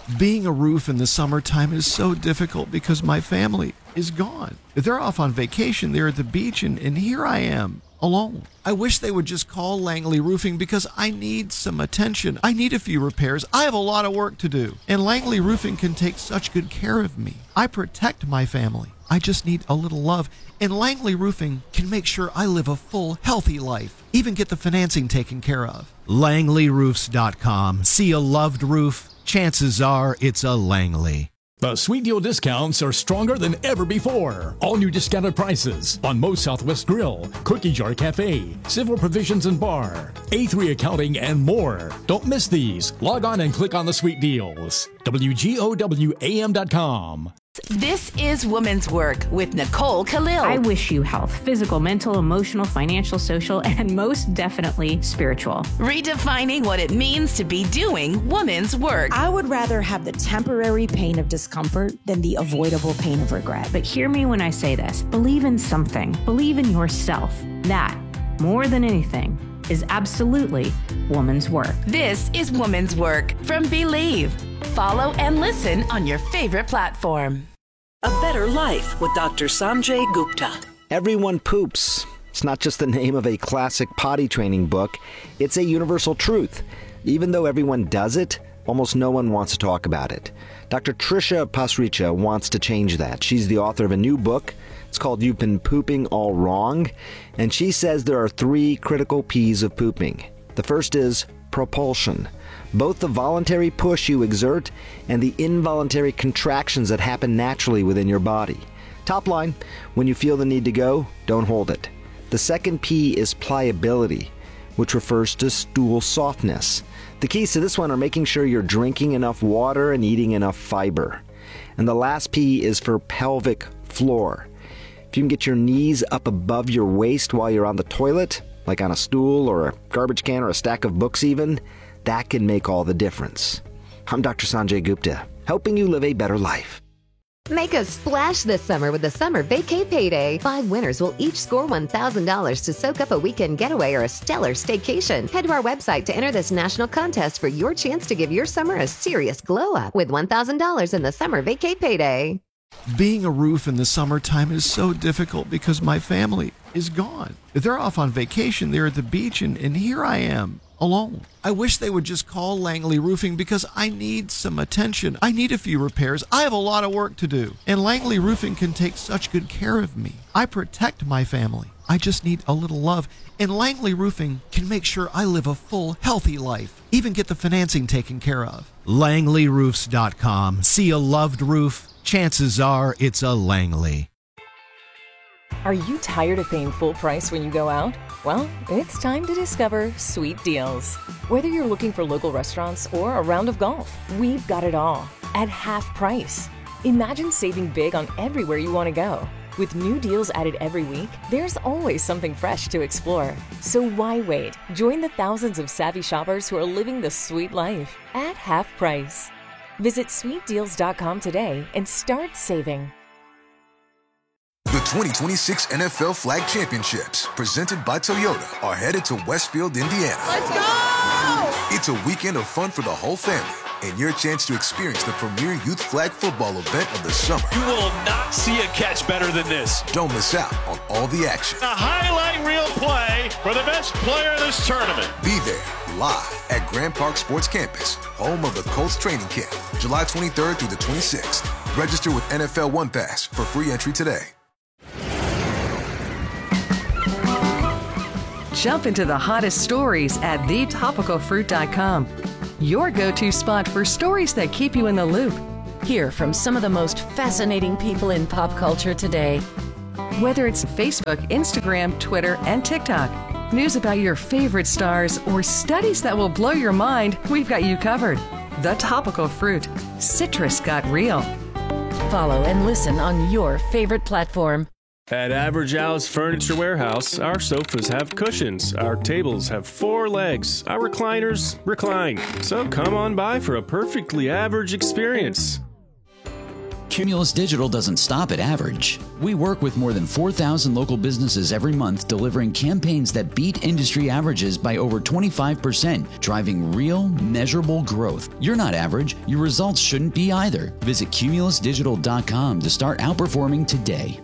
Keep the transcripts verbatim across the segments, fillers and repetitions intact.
Being a roof in the summertime is so difficult because my family is gone. They're off on vacation. They're at the beach, and, and here I am, alone. I wish they would just call Langley Roofing because I need some attention. I need a few repairs. I have a lot of work to do. And Langley Roofing can take such good care of me. I protect my family. I just need a little love. And Langley Roofing can make sure I live a full, healthy life. Even get the financing taken care of. Langley Roofs dot com. See a loved roof? Chances are it's a Langley. The Sweet Deal discounts are stronger than ever before. All new discounted prices on Moe's Southwest Grill, Cookie Jar Cafe, Civil Provisions and Bar, A three Accounting, and more. Don't miss these. Log on and click on the Sweet Deals. W G O W A M dot com. This is Woman's Work with Nicole Khalil. I wish you health, physical, mental, emotional, financial, social, and most definitely spiritual. Redefining what it means to be doing woman's work. I would rather have the temporary pain of discomfort than the avoidable pain of regret. But hear me when I say this. Believe in something. Believe in yourself. That, more than anything, is absolutely woman's work. This is Woman's Work from Believe. Follow and listen on your favorite platform. A Better Life with Doctor Sanjay Gupta. Everyone poops. It's not just the name of a classic potty training book. It's a universal truth. Even though everyone does it, almost no one wants to talk about it. Doctor Trisha Pasricha wants to change that. She's the author of a new book. It's called You've Been Pooping All Wrong. And she says there are three critical P's of pooping. The first is propulsion. Both the voluntary push you exert and the involuntary contractions that happen naturally within your body. Top line, when you feel the need to go, don't hold it. The second P is pliability, which refers to stool softness. The keys to this one are making sure you're drinking enough water and eating enough fiber. And the last P is for pelvic floor. If you can get your knees up above your waist while you're on the toilet, like on a stool or a garbage can or a stack of books even, that can make all the difference. I'm Doctor Sanjay Gupta, helping you live a better life. Make a splash this summer with the Summer Vacay Payday. Five winners will each score one thousand dollars to soak up a weekend getaway or a stellar staycation. Head to our website to enter this national contest for your chance to give your summer a serious glow up with one thousand dollars in the Summer Vacay Payday. Being a roof in the summertime is so difficult because my family is gone. They're off on vacation. They're at the beach, and, and here I am, alone. I wish they would just call Langley Roofing because I need some attention. I need a few repairs. I have a lot of work to do. And Langley Roofing can take such good care of me. I protect my family. I just need a little love. And Langley Roofing can make sure I live a full, healthy life. Even get the financing taken care of. Langley Roofs dot com. See a loved roof? Chances are it's a Langley. Are you tired of paying full price when you go out? Well, it's time to discover Sweet Deals. Whether you're looking for local restaurants or a round of golf, we've got it all at half price. Imagine saving big on everywhere you want to go. With new deals added every week, there's always something fresh to explore. So why wait? Join the thousands of savvy shoppers who are living the sweet life at half price. Visit sweet deals dot com today and start saving. The twenty twenty-six N F L Flag Championships, presented by Toyota, are headed to Westfield, Indiana. Let's go! It's a weekend of fun for the whole family and your chance to experience the premier youth flag football event of the summer. You will not see a catch better than this. Don't miss out on all the action. A highlight reel play for the best player of this tournament. Be there live at Grand Park Sports Campus, home of the Colts training camp, July twenty-third through the twenty-sixth. Register with N F L One Pass for free entry today. Jump into the hottest stories at the topical fruit dot com. Your go-to spot for stories that keep you in the loop. Hear from some of the most fascinating people in pop culture today. Whether it's Facebook, Instagram, Twitter, and TikTok, news about your favorite stars, or studies that will blow your mind, we've got you covered. The Topical Fruit. Citrus got real. Follow and listen on your favorite platform. At Average Al's Furniture Warehouse, our sofas have cushions, our tables have four legs, our recliners recline. So come on by for a perfectly average experience. Cumulus Digital doesn't stop at average. We work with more than four thousand local businesses every month, delivering campaigns that beat industry averages by over twenty-five percent, driving real, measurable growth. You're not average. Your results shouldn't be either. Visit cumulus digital dot com to start outperforming today.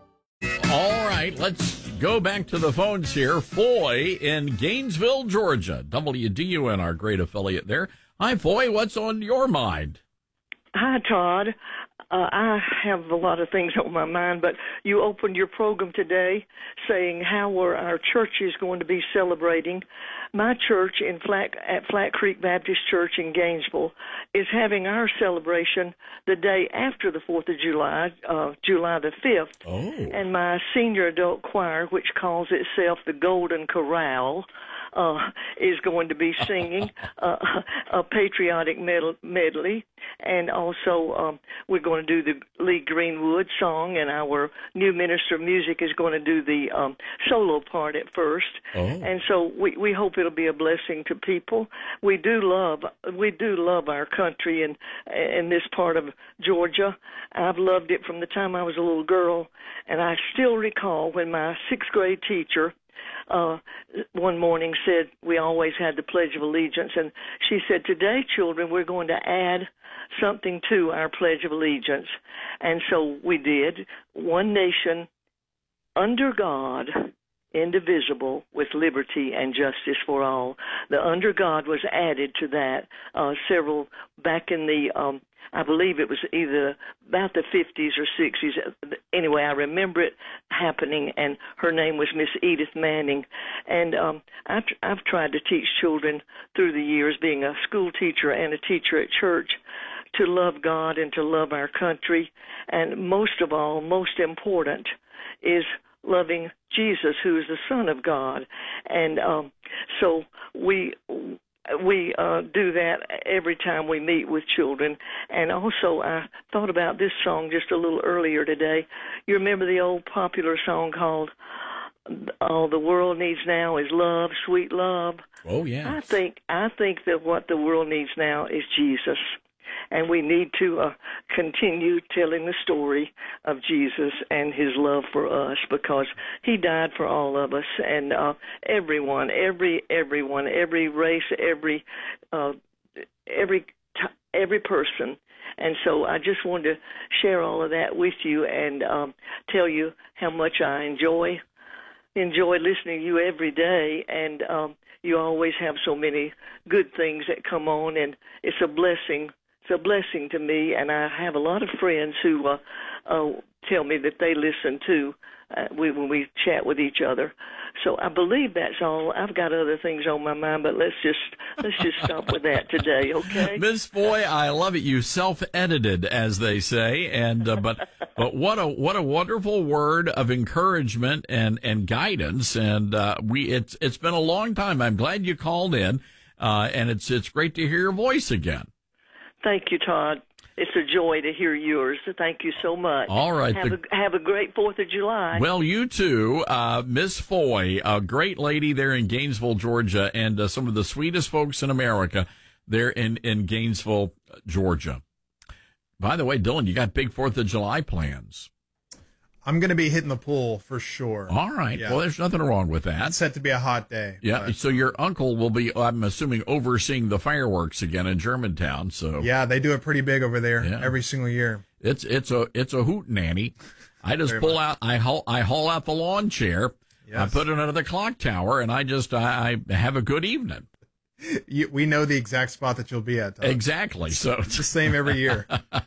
All right, let's go back to the phones here. Foy in Gainesville, Georgia. W D U N, our great affiliate there. Hi, Foy. What's on your mind? Hi, Todd. Uh, I have a lot of things on my mind, but you opened your program today saying how were our churches going to be celebrating. My church in Flat, at Flat Creek Baptist Church in Gainesville is having our celebration the day after the fourth of July, uh, July the fifth. Oh. And my senior adult choir, which calls itself the Golden Corral, Uh, is going to be singing uh, a patriotic med- medley, and also um, we're going to do the Lee Greenwood song, and our new minister of music is going to do the um, solo part at first. Oh. And so we, we hope it'll be a blessing to people. We do love we do love our country and in this part of Georgia. I've loved it from the time I was a little girl, and I still recall when my sixth grade teacher Uh, one morning said we always had the Pledge of Allegiance, and she said, today, children, we're going to add something to our Pledge of Allegiance. And so we did. One nation, under God, indivisible, with liberty and justice for all. The under God was added to that uh, several, back in the, um, I believe it was either about the fifties or sixties. Anyway, I remember it happening, and her name was Miss Edith Manning. And um, I've, I've tried to teach children through the years, being a school teacher and a teacher at church, to love God and to love our country. And most of all, most important, is loving Jesus, who is the Son of God. And um, so we we uh, do that every time we meet with children. And also, I thought about this song just a little earlier today. You remember the old popular song called "All the World Needs Now Is Love, Sweet Love"? Oh, yeah. I think I think that what the world needs now is Jesus. And we need to uh, continue telling the story of Jesus and his love for us, because he died for all of us, and uh, everyone, every everyone, every race, every uh, every t- every person. And so I just wanted to share all of that with you and um, tell you how much I enjoy enjoy listening to you every day, and um, you always have so many good things that come on, and it's a blessing. It's a blessing to me, and I have a lot of friends who uh, uh, tell me that they listen too uh, we, when we chat with each other. So I believe that's all. I've got other things on my mind, but let's just let's just stop with that today, okay? Miss Foy, I love it. You self-edited, as they say, and uh, but but what a what a wonderful word of encouragement and and guidance. And uh, we it's it's been a long time. I'm glad you called in, uh, and it's it's great to hear your voice again. Thank you, Todd. It's a joy to hear yours. Thank you so much. All right. Have, the, a, have a great fourth of July. Well, you too. Uh, Miss Foy, a great lady there in Gainesville, Georgia, and uh, some of the sweetest folks in America there in, in Gainesville, Georgia. By the way, Dylan, you got big fourth of July plans. I'm going to be hitting the pool for sure. All right. Yeah. Well, there's nothing wrong with that. It's set to be a hot day. Yeah. But... So your uncle will be, I'm assuming, overseeing the fireworks again in Germantown. So yeah, they do it pretty big over there yeah. every single year. It's it's a it's a hootenanny. I just Very pull much. out, I haul, I haul out the lawn chair, Yes. I put it under the clock tower, and I just I, I have a good evening. You, we know the exact spot that you'll be at. Tom. Exactly. So it's the same every year.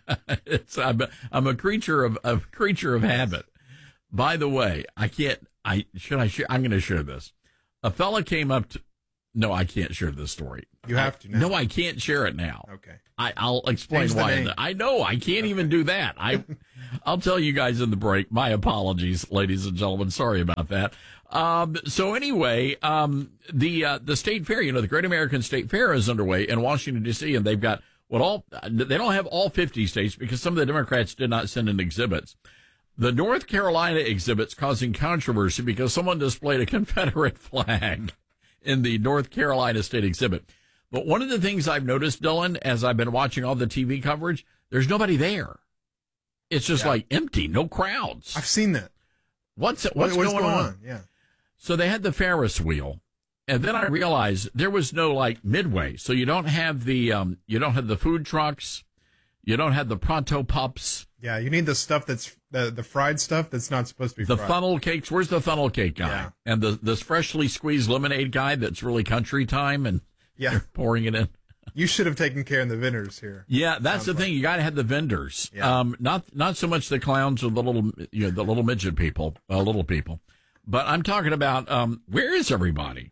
it's I'm a, I'm a creature of a creature of habit. By the way, I can't, I, should I share, I'm going to share this. A fella came up to, no, I can't share this story. You have to now. No, I can't share it now. Okay. I, I'll explain Change the why. name. I know, I can't even do that. I, I'll tell you guys in the break. My apologies, ladies and gentlemen. Sorry about that. Um, so anyway, um, the, uh, the state fair, you know, the Great American State Fair is underway in Washington, D C, and they've got what all, they don't have all fifty states because some of the Democrats did not send in exhibits. The North Carolina exhibit's causing controversy because someone displayed a Confederate flag in the North Carolina state exhibit. But one of the things I've noticed, Dylan, as I've been watching all the T V coverage, there's nobody there. It's just Yeah. like empty, no crowds. I've seen that. What's What- what's, what's going, going on? on? Yeah. So they had the Ferris wheel, and then I realized there was no like midway. So you don't have the um, you don't have the food trucks, you don't have the pronto pups, Yeah, you need the stuff that's the the fried stuff that's not supposed to be the fried. funnel cakes. Where's the funnel cake guy? Yeah. And the this freshly squeezed lemonade guy that's really country time and Yeah. they're pouring it in. You should have taken care of the vendors here. Yeah, that's Sounds the thing. You got to have the vendors. Yeah. Um, not not so much the clowns or the little you know the little midget people, uh, little people, but I'm talking about um, where is everybody?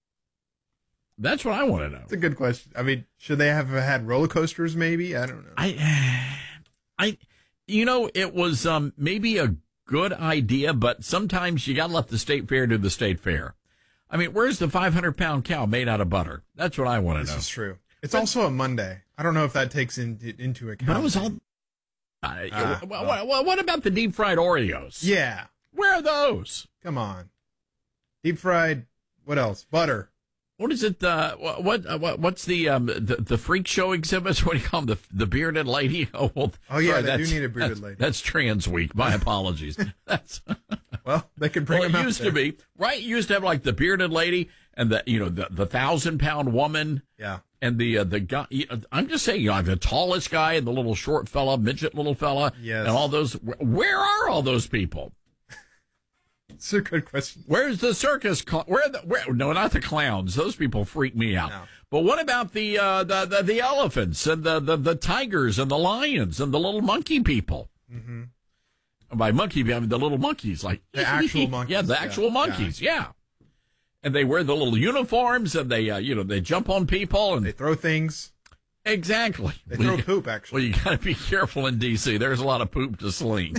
That's what I want to know. It's a good question. I mean, should they have had roller coasters? Maybe I don't know. I, I, you know, it was um, maybe a good idea, but sometimes you got to let the state fair do the state fair. I mean, where's the five hundred pound cow made out of butter? That's what I want to This know. is true. It's also a Monday. I don't know if that takes into into account. But it was all. Uh, Ah, what, what, what, what about the deep fried Oreos? Yeah. Where are those? Come on. Deep fried. What else? Butter. What is it? Uh, what, what what what's the um the, the freak show exhibits? What do you call them? The the bearded lady? Oh well. Oh, yeah, sorry, they do that's- need a bearded that's- lady. That's Trans Week. My apologies. That's Well, they could bring well, them it out used there. to be right. You used to have like the bearded lady and the you know the the thousand pound woman. Yeah. And the uh, the guy. I'm just saying, you know, the tallest guy and the little short fella, midget little fella, Yes. and all those. Where are all those people? It's a good question. Where's the circus? Cl- where the where? No, not the clowns. Those people freak me out. No. But what about the, uh, the the the elephants and the, the the tigers and the lions and the little monkey people? Mm-hmm. By monkey, I mean the little monkeys, like The actual monkeys. Yeah, the yeah. actual monkeys. Yeah. And they wear the little uniforms and they, uh, you know, they jump on people and They throw things. exactly. They Well, throw you- poop, Well, actually. you got to be careful in D C. There's a lot of poop to sling.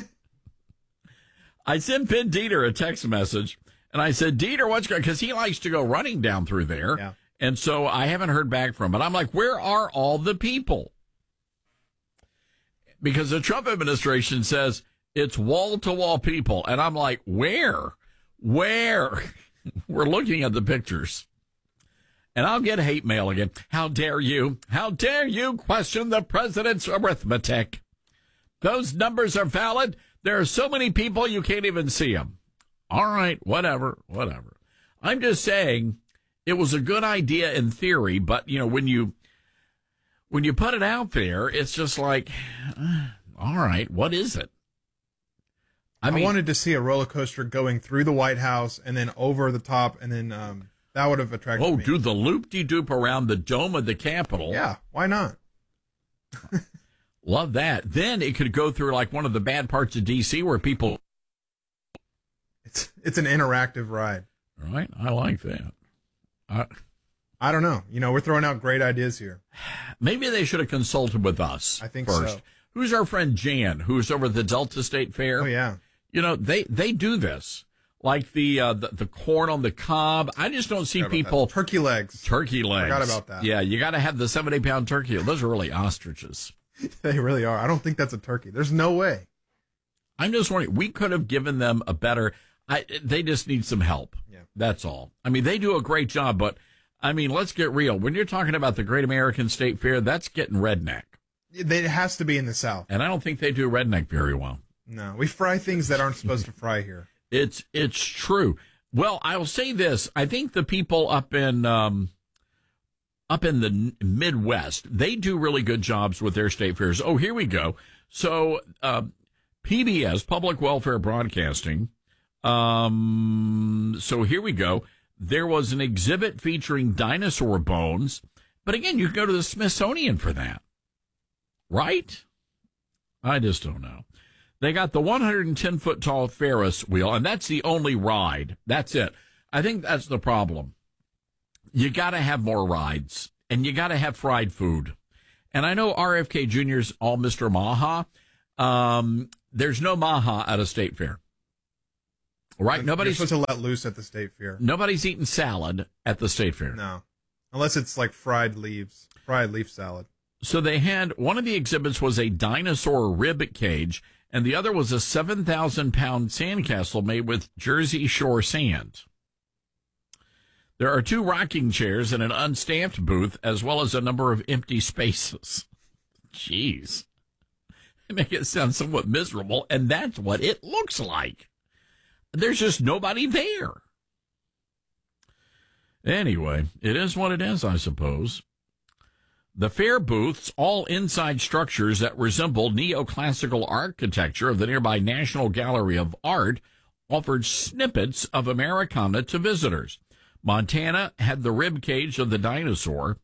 I sent Ben Dieter a text message, and I said, Dieter, what's going on? Because he likes to go running down through there. Yeah. And so I haven't heard back from him. But I'm like, where are all the people? Because the Trump administration says it's wall-to-wall people. And I'm like, where? Where? We're looking at the pictures. And I'll get hate mail again. How dare you? How dare you question the president's arithmetic? Those numbers are valid. There are so many people you can't even see them. All right, whatever, whatever. I'm just saying it was a good idea in theory, but you know when you when you put it out there, it's just like, uh, all right, what is it? I, I mean, wanted to see a roller coaster going through the White House and then over the top, and then um, that would have attracted oh, me. do the loop-de-doop around the dome of the Capitol. Yeah, why not? Love that. Then it could go through like one of the bad parts of D C where people. It's it's an interactive ride. Right, I like that. I, I don't know. You know, we're throwing out great ideas here. Maybe they should have consulted with us. I think first. so. Who's our friend Jan, who's over at the Delta State Fair? Oh yeah. You know, they, they do this. Like the, uh, the the corn on the cob. I just don't see Forgot about people. that. Turkey legs. Turkey legs. Forgot about that. Yeah, you got to have the seventy pound turkey. Those are really ostriches. They really are. I don't think that's a turkey. There's no way. I'm just wondering, we could have given them a better. I, they just need some help. Yeah. That's all. I mean, they do a great job, but I mean, let's get real. When you're talking about the Great American State Fair, that's getting redneck. It has to be in the South. And I don't think they do redneck very well. No, we fry things that aren't supposed to fry here. It's it's true. Well, I'll say this. I think the people up in um, up in the Midwest, they do really good jobs with their state fairs. Oh, here we go. So uh, P B S, Public Welfare Broadcasting. Um, so here we go. There was an exhibit featuring dinosaur bones. But again, you can go to the Smithsonian for that. Right? I just don't know. They got the one hundred ten foot tall Ferris wheel, and that's the only ride. That's it. I think that's the problem. You got to have more rides, and you got to have fried food. And I know R F K Junior's all Mister Maha. Um, there's no Maha at a state fair. Right? You're Nobody's supposed to let loose at the state fair. Nobody's eating salad at the state fair. No, unless it's like fried leaves, fried leaf salad. So they had, one of the exhibits was a dinosaur rib cage, and the other was a seven thousand pound sandcastle made with Jersey Shore sand. There are two rocking chairs and an unstaffed booth, as well as a number of empty spaces. Jeez. make it sound somewhat miserable, and that's what it looks like. There's just nobody there. Anyway, it is what it is, I suppose. The fair booths, all inside structures that resemble neoclassical architecture of the nearby National Gallery of Art, offered snippets of Americana to visitors. Montana had the rib cage of the dinosaur,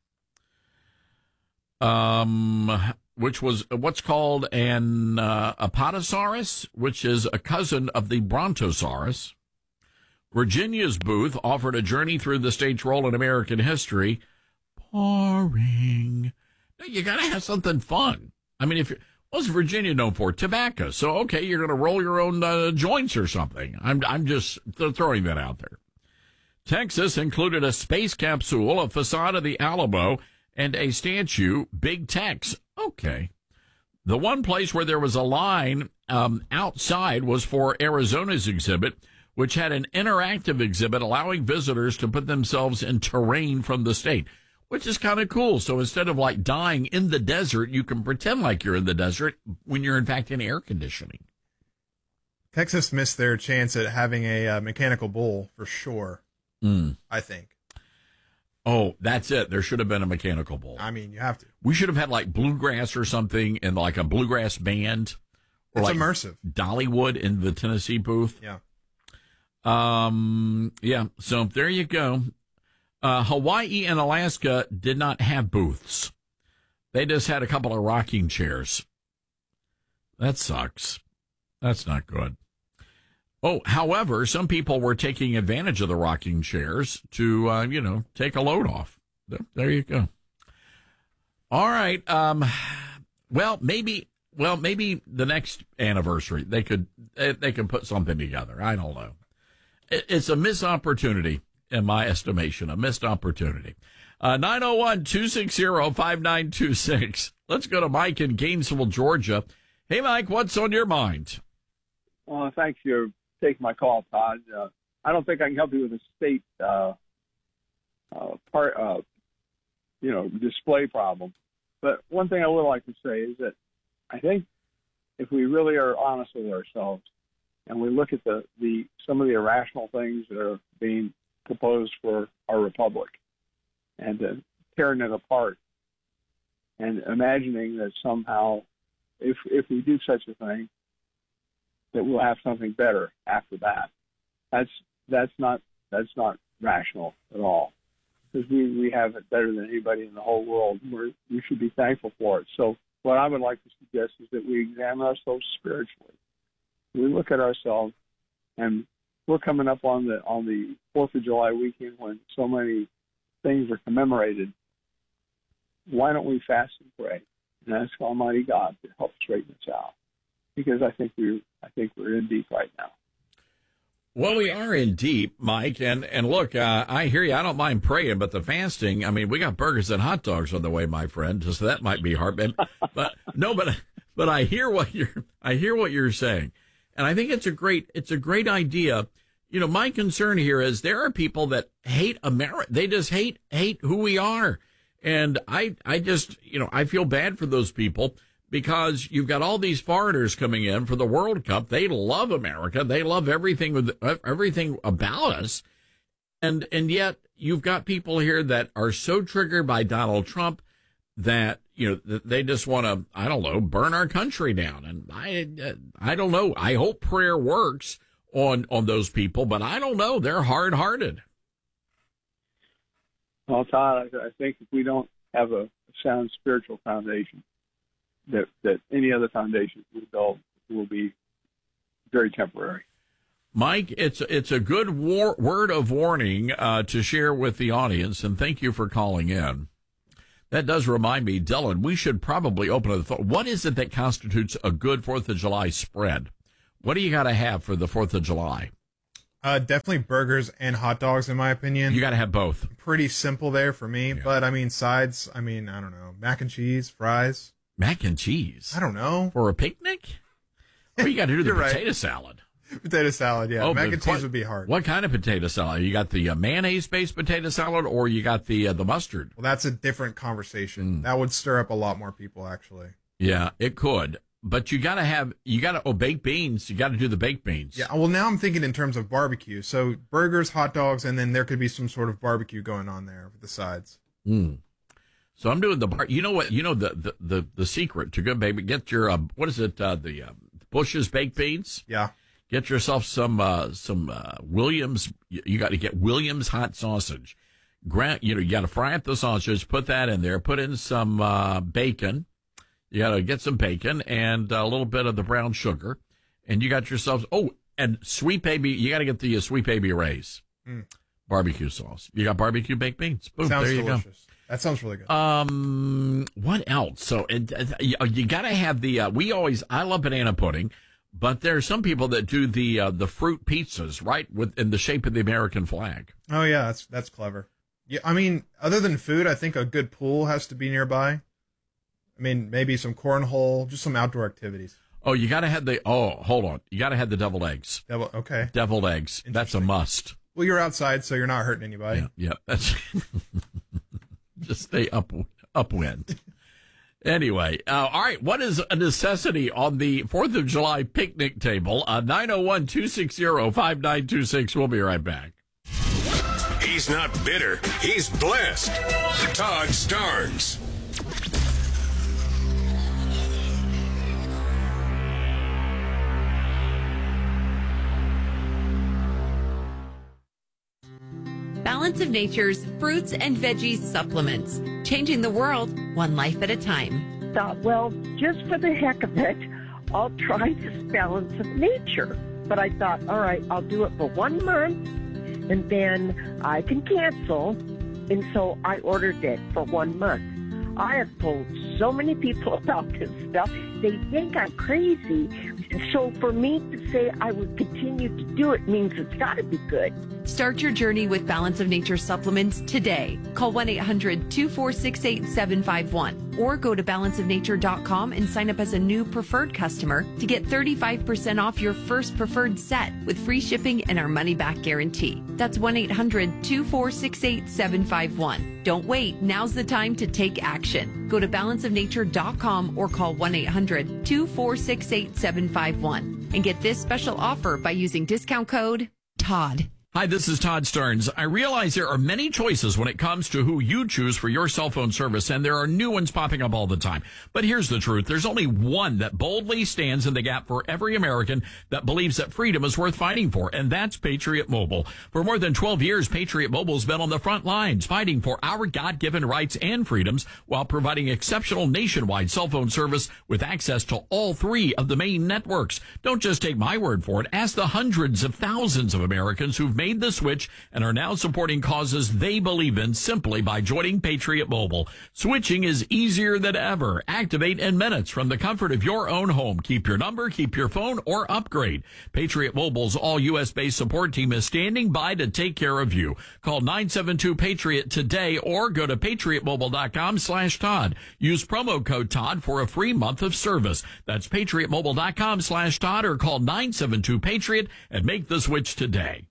um, which was what's called an uh, Apatosaurus, which is a cousin of the Brontosaurus. Virginia's booth offered a journey through the state's role in American history. Boring. No, you got to have something fun. I mean, if you're, what's Virginia known for? Tobacco. So, okay, you're going to roll your own uh, joints or something. I'm, I'm just throwing that out there. Texas included a space capsule, a facade of the Alamo, and a statue, Big Tex. Okay. The one place where there was a line um, outside was for Arizona's exhibit, which had an interactive exhibit allowing visitors to put themselves in terrain from the state, which is kind of cool. So instead of like dying in the desert, you can pretend like you're in the desert when you're in fact in air conditioning. Texas missed their chance at having a uh, mechanical bull for sure. Mm. I think. Oh, that's it. There should have been a mechanical bull. I mean, you have to. We should have had like bluegrass or something and like a bluegrass band. Or It's like immersive. Dollywood in the Tennessee booth. Yeah. Um, yeah. So there you go. Uh, Hawaii and Alaska did not have booths. They just had a couple of rocking chairs. That sucks. That's not good. Oh, however, some people were taking advantage of the rocking chairs to, uh, you know, take a load off. There, there you go. All right. Um, well, maybe, well, maybe the next anniversary they could, they, they could put something together. I don't know. It, it's a missed opportunity, in my estimation, a missed opportunity. Uh, nine oh one, two six zero, five nine two six. Let's go to Mike in Gainesville, Georgia. Hey, Mike, what's on your mind? Well, thanks for taking my call, Todd. Uh, I don't think I can help you with a state uh, uh, part, uh, you know, display problem. But one thing I would like to say is that I think if we really are honest with ourselves and we look at the, the some of the irrational things that are being proposed for our republic and uh, tearing it apart and imagining that somehow if if we do such a thing, that we'll have something better after that. That's that's not that's not rational at all, because we, we have it better than anybody in the whole world. We're, we should be thankful for it. So what I would like to suggest is that we examine ourselves spiritually. We look at ourselves, and we're coming up on the on the Fourth of July weekend when so many things are commemorated. Why don't we fast and pray and ask Almighty God to help straighten us out? Because I think we're I think we're in deep right now. Well, we are in deep, Mike, and and look, uh, I hear you. I don't mind praying, but the fasting. I mean, we got burgers and hot dogs on the way, my friend. So that might be hard. But, but no, but but I hear what you're I hear what you're saying, and I think it's a great it's a great idea. You know, my concern here is there are people that hate America. They just hate hate who we are, and I I just you know I feel bad for those people. Because you've got all these foreigners coming in for the World Cup. They love America. They love everything with everything about us. And and yet you've got people here that are so triggered by Donald Trump that, you know, they just want to, I don't know, burn our country down. And I I don't know. I hope prayer works on, on those people, but I don't know. They're hard-hearted. Well, Todd, I, I think if we don't have a sound spiritual foundation, that that any other foundation we build will be very temporary. Mike, it's it's a good war, word of warning uh, to share with the audience, and thank you for calling in. That does remind me, Dylan, we should probably open the phone. What is it that constitutes a good Fourth of July spread? What do you got to have for the Fourth of July? Uh, definitely burgers and hot dogs, in my opinion. You got to have both. Pretty simple there for me, Yeah. but I mean sides. I mean I don't know, mac and cheese, fries. Mac and cheese? I don't know. For a picnic? Well, you got to do the You're right. potato salad. Potato salad, yeah. Oh, Mac but and cheese what- would be hard. What kind of potato salad? You got the uh, mayonnaise-based potato salad, or you got the uh, the mustard? Well, that's a different conversation. Mm. That would stir up a lot more people, actually. Yeah, it could. but you got to have, you got to, oh, baked beans. You got to do the baked beans. Yeah, well, now I'm thinking in terms of barbecue. So burgers, hot dogs, and then there could be some sort of barbecue going on there with the sides. Mm. So I'm doing the bar. You know what? You know the the the, the secret to good baby. Get your uh, what is it? Uh, the uh, Bush's baked beans. Yeah. Get yourself some uh, some uh, Williams. You, you got to get Williams hot sausage. Grant, you know, you got to fry up the sausage. Put that in there. Put in some uh, bacon. You got to get some bacon and a little bit of the brown sugar, and you got yourself. Oh, and Sweet Baby. You got to get the uh, Sweet Baby Ray's mm. barbecue sauce. You got barbecue baked beans. Boom. Sounds there you delicious. go. That sounds really good. Um, what else? So it, uh, you, you got to have the. Uh, we always. I love banana pudding. But there are some people that do the uh, the fruit pizzas, right, with in the shape of the American flag. Oh yeah, that's that's clever. Yeah, I mean, other than food, I think a good pool has to be nearby. I mean, maybe some cornhole, just some outdoor activities. Oh, you got to have the. Oh, hold on, you got to have the deviled eggs. Devil, okay. Deviled eggs. That's a must. Well, you're outside, so you're not hurting anybody. Yeah, yeah that's just stay up upwind. Anyway, uh, all right, what is a necessity on the fourth of July picnic table? Uh, nine oh one, two six zero, five nine two six. We'll be right back. He's not bitter. He's blessed. Todd Starnes. Balance of Nature's fruits and veggies supplements. Changing the world, one life at a time. Thought, well, just for the heck of it, I'll try this Balance of Nature. But I thought, all right, I'll do it for one month, and then I can cancel. And so I ordered it for one month. I have told so many people about this stuff. They think I'm crazy. So for me to say I would continue to do it means it's got to be good. Start your journey with Balance of Nature supplements today. Call one eight hundred, two four six, eight seven five one or go to balance of nature dot com and sign up as a new preferred customer to get thirty-five percent off your first preferred set with free shipping and our money-back guarantee. That's one eight hundred, two four six, eight seven five one. Don't wait. Now's the time to take action. Go to balance of nature dot com or call one eight hundred, two four six, eight seven five one and get this special offer by using discount code Todd. Hi, this is Todd Starnes. I realize there are many choices when it comes to who you choose for your cell phone service, and there are new ones popping up all the time. But here's the truth. There's only one that boldly stands in the gap for every American that believes that freedom is worth fighting for, and that's Patriot Mobile. For more than twelve years, Patriot Mobile's been on the front lines fighting for our God-given rights and freedoms while providing exceptional nationwide cell phone service with access to all three of the main networks. Don't just take my word for it. Ask the hundreds of thousands of Americans who've made the switch and are now supporting causes they believe in simply by joining Patriot Mobile. Switching is easier than ever. Activate in minutes from the comfort of your own home. Keep your number, keep your phone, or upgrade. Patriot Mobile's all U S based support team is standing by to take care of you. Call nine seven two Patriot today or go to patriot mobile dot com slash Todd. Use promo code Todd for a free month of service. That's patriot mobile dot com slash Todd or call nine seven two Patriot and make the switch today.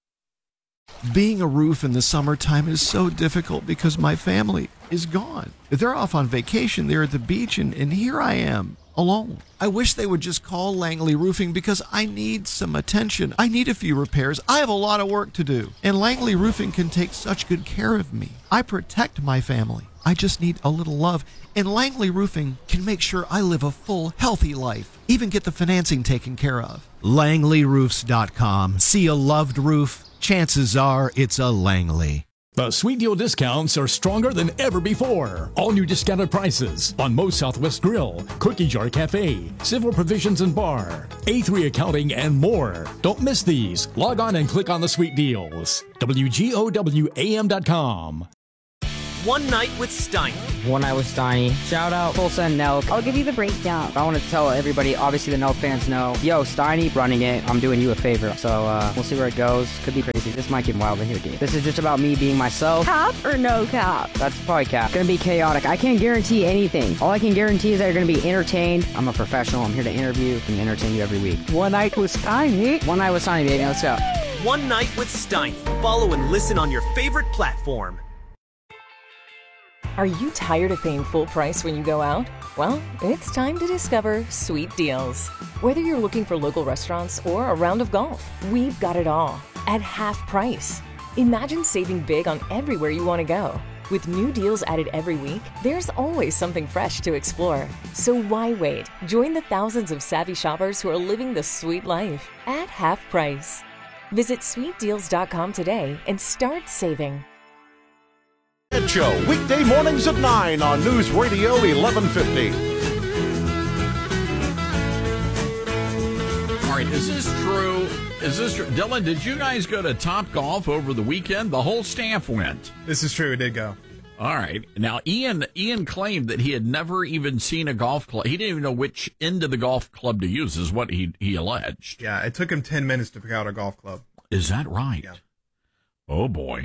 Being a roof in the summertime is so difficult because my family is gone. They're off on vacation. They're at the beach, and, and here I am, alone. I wish they would just call Langley Roofing because I need some attention. I need a few repairs. I have a lot of work to do. And Langley Roofing can take such good care of me. I protect my family. I just need a little love. And Langley Roofing can make sure I live a full, healthy life. Even get the financing taken care of. Langley Roofs dot com. See a loved roof? Chances are it's a Langley. The Sweet Deal discounts are stronger than ever before. All new discounted prices on Moe's Southwest Grill, Cookie Jar Cafe, Civil Provisions and Bar, A three Accounting, and more. Don't miss these. Log on and click on the Sweet Deals. W G O W A M dot com. One Night with Steiny. One Night with Steiny. Shout out Tulsa and Nelk. I'll give you the breakdown. I want to tell everybody, obviously the Nelk fans know, yo, Steiny running it. I'm doing you a favor. So uh, we'll see where it goes. Could be crazy. This might get wild in here, dude. This is just about me being myself. Cap or no cap? That's probably cap. Gonna be chaotic. I can't guarantee anything. All I can guarantee is that you're gonna be entertained. I'm a professional. I'm here to interview and entertain you every week. One Night with Steiny. One Night with Steiny, baby. Let's go. One Night with Steiny. Follow and listen on your favorite platform. Are you tired of paying full price when you go out? Well, it's time to discover Sweet Deals. Whether you're looking for local restaurants or a round of golf, we've got it all at half price. Imagine saving big on everywhere you want to go. With new deals added every week, there's always something fresh to explore. So why wait? Join the thousands of savvy shoppers who are living the sweet life at half price. Visit sweet deals dot com today and start saving. Ed Show, weekday mornings at nine on News Radio eleven fifty. All right, is this true? Is this true? Dylan, did you guys go to Top Golf over the weekend? The whole staff went. This is true. We did go. All right. Now, Ian Ian claimed that he had never even seen a golf club. He didn't even know which end of the golf club to use, is what he, he alleged. Yeah, it took him ten minutes to pick out a golf club. Is that right? Yeah. Oh, boy.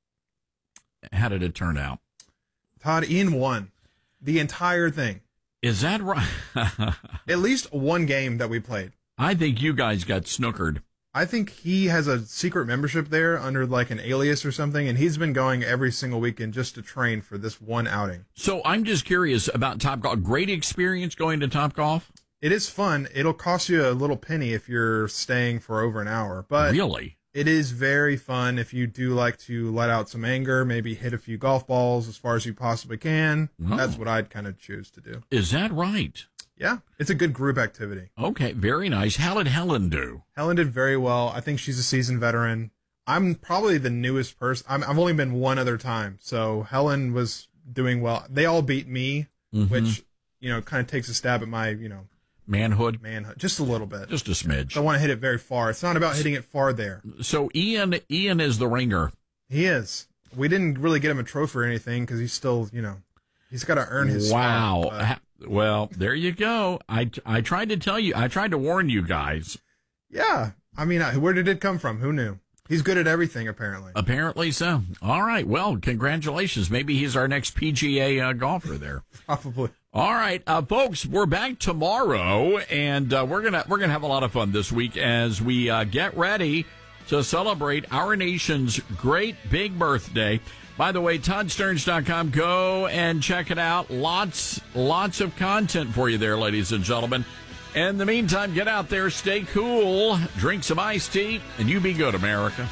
How did it turn out? Todd, Ian won the entire thing. Is that right? At least one game that we played. I think you guys got snookered. I think he has a secret membership there under like an alias or something, and he's been going every single weekend just to train for this one outing. So I'm just curious about Top Golf. Great experience going to Top Golf? It is fun. It'll cost you a little penny if you're staying for over an hour. But really? It is very fun if you do like to let out some anger, maybe hit a few golf balls as far as you possibly can. Oh. That's what I'd kind of choose to do. Is that right? Yeah, it's a good group activity. Okay, very nice. How did Helen do? Helen did very well. I think she's a seasoned veteran. I'm probably the newest person. I'm, I've only been one other time, so Helen was doing well. They all beat me, mm-hmm. which, you know, kind of takes a stab at my, you know, manhood. Manhood, just a little bit, just a smidge. I want to hit it very far. It's not about hitting it far there. So Ian, Ian is the ringer. He is. We didn't really get him a trophy or anything because he's still, you know, he's got to earn his. Wow. Spot, but... Well, there you go. I, I tried to tell you. I tried to warn you guys. Yeah. I mean, where did it come from? Who knew? He's good at everything, apparently. Apparently so. All right. Well, congratulations. Maybe he's our next P G A uh, golfer there. Probably. All right, uh, folks, we're back tomorrow, and uh, we're gonna we're gonna have a lot of fun this week as we uh, get ready to celebrate our nation's great big birthday. By the way, Todd Stearns dot com, go and check it out. Lots, lots of content for you there, ladies and gentlemen. In the meantime, get out there, stay cool, drink some iced tea, and you be good, America.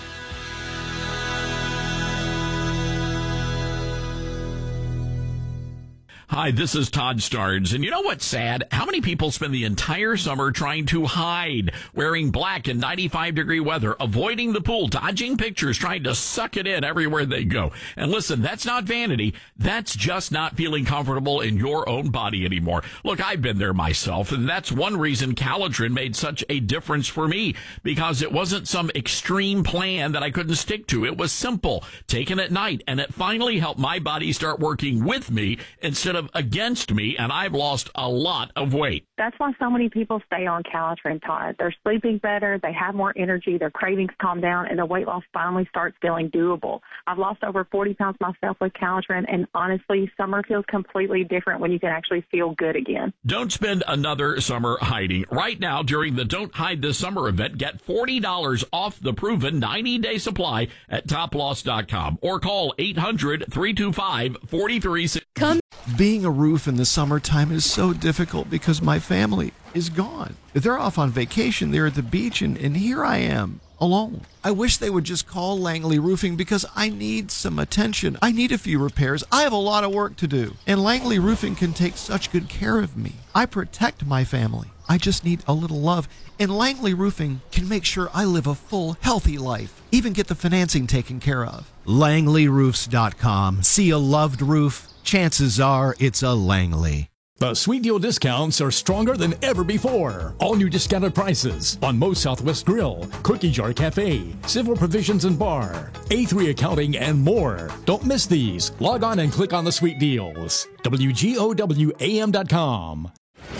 Hi, this is Todd Stearns, and you know what's sad? How many people spend the entire summer trying to hide, wearing black in ninety-five degree weather, avoiding the pool, dodging pictures, trying to suck it in everywhere they go. And listen, that's not vanity. That's just not feeling comfortable in your own body anymore. Look, I've been there myself, and that's one reason Calotren made such a difference for me, because it wasn't some extreme plan that I couldn't stick to. It was simple, taken at night, and it finally helped my body start working with me instead of against me, and I've lost a lot of weight. That's why so many people stay on Calotren, Todd. They're sleeping better, they have more energy, their cravings calm down, and the weight loss finally starts feeling doable. I've lost over forty pounds myself with Calotren, and honestly, summer feels completely different when you can actually feel good again. Don't spend another summer hiding. Right now, during the Don't Hide This Summer event, get forty dollars off the proven ninety-day supply at top loss dot com or call eight hundred, three two five, four three six. Come. Being a roof in the summertime is so difficult because my family is gone. If they're off on vacation, they're at the beach, and, and here I am, alone. I wish they would just call Langley Roofing because I need some attention. I need a few repairs. I have a lot of work to do. And Langley Roofing can take such good care of me. I protect my family. I just need a little love. And Langley Roofing can make sure I live a full, healthy life. Even get the financing taken care of. Langley Roofs dot com. See a loved roof? Chances are it's a Langley. The Sweet Deal discounts are stronger than ever before. All new discounted prices on Moe's Southwest Grill, Cookie Jar Cafe, Civil Provisions and Bar, A three Accounting, and more. Don't miss these. Log on and click on the Sweet Deals. W G O W A M dot com.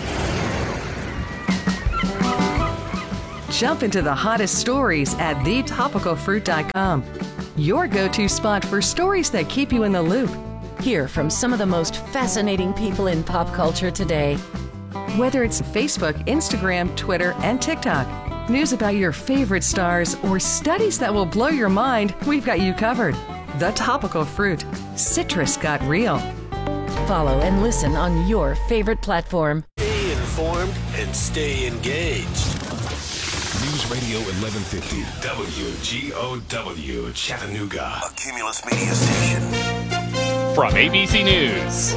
Jump into the hottest stories at the topical fruit dot com. Your go-to spot for stories that keep you in the loop. Hear from some of the most fascinating people in pop culture today. Whether it's Facebook, Instagram, Twitter, and TikTok, news about your favorite stars, or studies that will blow your mind, we've got you covered. The Topical Fruit. Citrus got real. follow and listen on your favorite platform. Stay informed and stay engaged. News Radio eleven fifty, W G O W, Chattanooga. A Cumulus Media Station. From A B C News,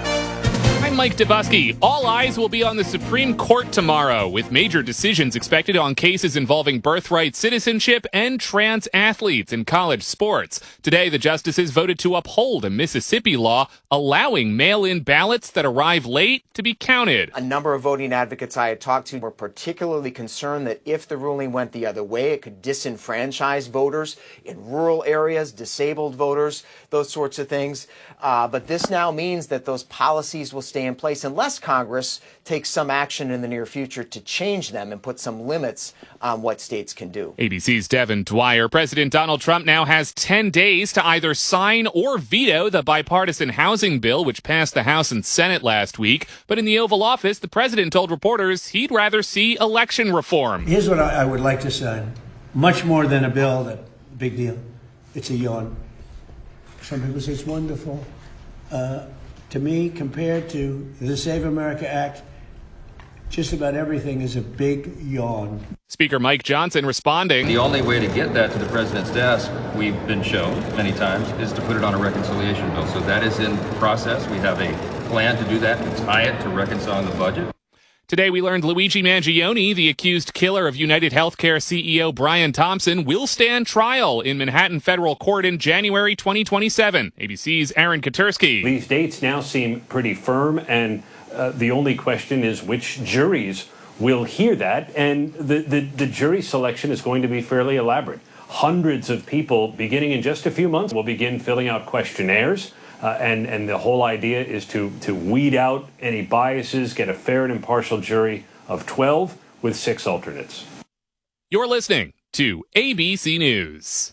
I'm Mike Dubusky. All eyes will be on the Supreme Court tomorrow, with major decisions expected on cases involving birthright citizenship and trans athletes in college sports. Today, the justices voted to uphold a Mississippi law allowing mail-in ballots that arrive late to be counted. A number of voting advocates I had talked to were particularly concerned that if the ruling went the other way, it could disenfranchise voters in rural areas, disabled voters, those sorts of things. Uh, but this now means that those policies will stay in place unless Congress takes some action in the near future to change them and put some limits on what states can do. A B C's Devin Dwyer. President Donald Trump now has ten days to either sign or veto the bipartisan housing bill, which passed the House and Senate last week. But in the Oval Office, the president told reporters he'd rather see election reform. Here's what I, I would like to sign. Much more than a bill, that big deal. It's a yawn. Some people say it's wonderful. Uh, to me, compared to the Save America Act, just about everything is a big yawn. Speaker Mike Johnson responding. The only way to get that to the president's desk, we've been shown many times, is to put it on a reconciliation bill. So that is in process. We have a plan to do that, to tie it to reconciling the budget. Today, we learned Luigi Mangione, the accused killer of United Healthcare C E O Brian Thompson, will stand trial in Manhattan federal court in January twenty twenty-seven. A B C's Aaron Katersky. These dates now seem pretty firm, and uh, the only question is which juries will hear that, and the, the, the jury selection is going to be fairly elaborate. Hundreds of people, beginning in just a few months, will begin filling out questionnaires. Uh, and, and the whole idea is to, to weed out any biases, get a fair and impartial jury of twelve with six alternates. You're listening to A B C News.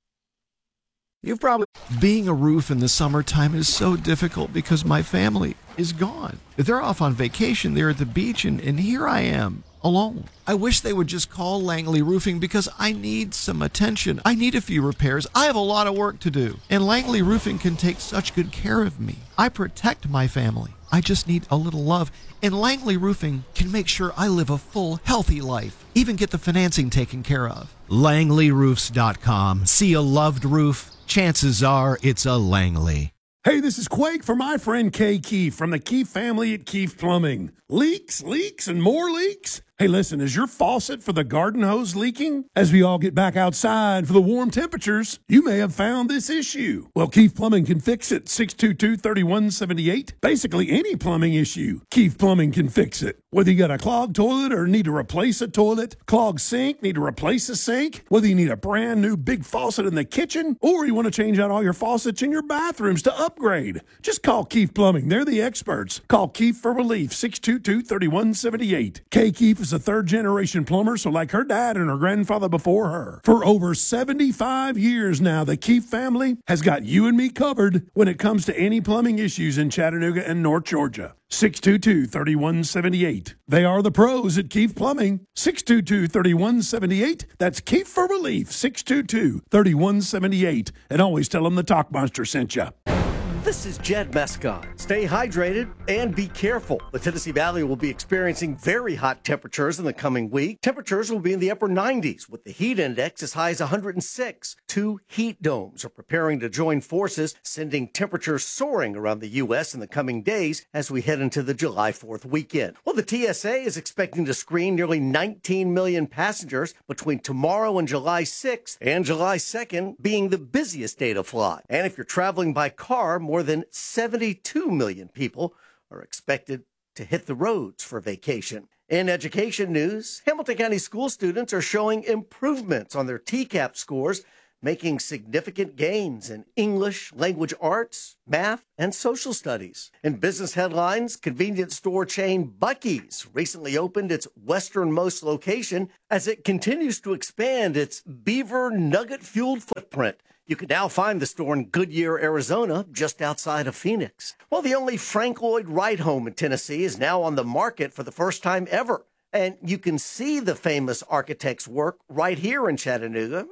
You've probably... Being a roof in the summertime is so difficult because my family is gone. They're off on vacation, they're at the beach, and, and here I am, alone. I wish they would just call Langley Roofing because I need some attention. I need a few repairs. I have a lot of work to do. And Langley Roofing can take such good care of me. I protect my family. I just need a little love. And Langley Roofing can make sure I live a full, healthy life. Even get the financing taken care of. Langley Roofs dot com. See a loved roof? Chances are it's a Langley. Hey, this is Quake for my friend Kay Keefe from the Keefe family at Keefe Plumbing. Leaks, leaks, and more leaks? Hey, listen, is your faucet for the garden hose leaking? As we all get back outside for the warm temperatures, you may have found this issue. Well, Keefe Plumbing can fix it. six two two, three one seven eight. Basically, any plumbing issue, Keefe Plumbing can fix it. Whether you got a clogged toilet or need to replace a toilet, clogged sink, need to replace a sink, whether you need a brand new big faucet in the kitchen, or you want to change out all your faucets in your bathrooms to upgrade, just call Keefe Plumbing. They're the experts. Call Keefe for relief, six two two, three one seven eight. Kay Keefe is a third-generation plumber, so like her dad and her grandfather before her. For over seventy-five years now, the Keefe family has got you and me covered when it comes to any plumbing issues in Chattanooga and North Georgia. six two two, three one seven eight. They are the pros at Keefe Plumbing. six two two, three one seven eight. That's Keefe for relief, six two two, three one seven eight. And always tell them the Talk Monster sent you. This is Jed Mescon. Stay hydrated and be careful. The Tennessee Valley will be experiencing very hot temperatures in the coming week. Temperatures will be in the upper nineties with the heat index as high as one hundred six. Two heat domes are preparing to join forces, sending temperatures soaring around the U S in the coming days as we head into the July fourth weekend. Well, the T S A is expecting to screen nearly nineteen million passengers between tomorrow and July sixth, and July second being the busiest day to fly. And if you're traveling by car, more than seventy-two million people are expected to hit the roads for vacation. In education news, Hamilton County school students are showing improvements on their T CAP scores, making significant gains in English, language arts, math, and social studies. In business headlines, convenience store chain Buc-ee's recently opened its westernmost location as it continues to expand its Beaver Nugget-fueled footprint. You can now find the store in Goodyear, Arizona, just outside of Phoenix. Well, the only Frank Lloyd Wright home in Tennessee is now on the market for the first time ever. And you can see the famous architect's work right here in Chattanooga, or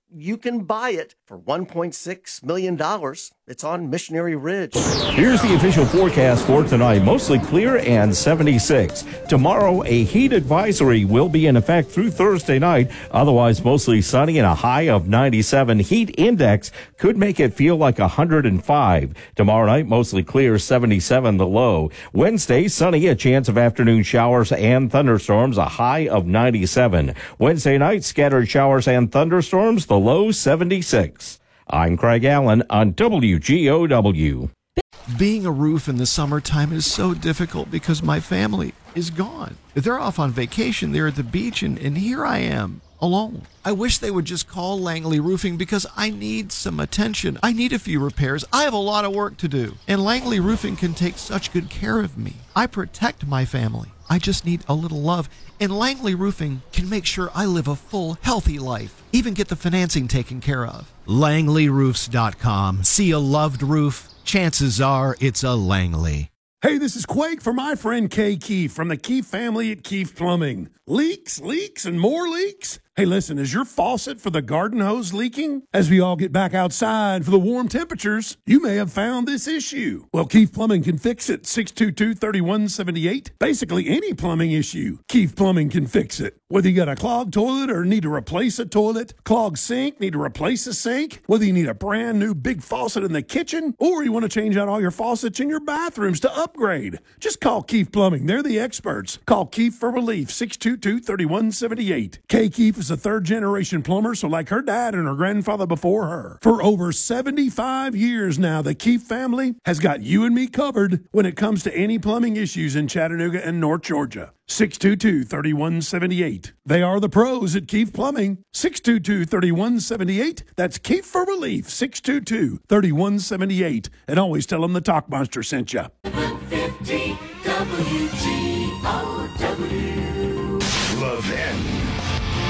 you can buy it for one point six million dollars. It's on Missionary Ridge. Here's the official forecast for tonight. Mostly clear and seventy-six. Tomorrow, a heat advisory will be in effect through Thursday night. Otherwise, mostly sunny and a high of ninety-seven. Heat index could make it feel like one hundred five. Tomorrow night, mostly clear, seventy-seven the low. Wednesday, sunny, a chance of afternoon showers and thunderstorms, a high of ninety-seven. Wednesday night, scattered showers and thunderstorms, the low seventy-six. I'm Craig Allen on W G O W. Being a roof in the summertime is so difficult because my family is gone. They're off on vacation. They're at the beach, and, and here I am alone. I wish they would just call Langley Roofing because I need some attention. I need a few repairs. I have a lot of work to do. And Langley Roofing can take such good care of me. I protect my family. I just need a little love. And Langley Roofing can make sure I live a full, healthy life. Even get the financing taken care of. Langley Roofs dot com. See a loved roof? Chances are it's a Langley. Hey, this is Quake for my friend Kay Keefe from the Keefe family at Keefe Plumbing. Leaks, leaks, and more leaks? Hey, listen, is your faucet for the garden hose leaking? As we all get back outside for the warm temperatures, you may have found this issue. Well, Keefe Plumbing can fix it. six two two, three one seven eight. Basically, any plumbing issue, Keefe Plumbing can fix it. Whether you got a clogged toilet or need to replace a toilet, clogged sink, need to replace a sink, whether you need a brand new big faucet in the kitchen, or you want to change out all your faucets in your bathrooms to upgrade, just call Keefe Plumbing. They're the experts. Call Keefe for relief, six two two, three one seven eight. Kay Keefe is a third-generation plumber, so like her dad and her grandfather before her. For over seventy-five years now, the Keefe family has got you and me covered when it comes to any plumbing issues in Chattanooga and North Georgia. six two two, three one seven eight. They are the pros at Keefe Plumbing. six two two, three one seven eight. That's Keefe for relief, six two two, three one seven eight. And always tell them the Talk Monster sent you. seven fifty W G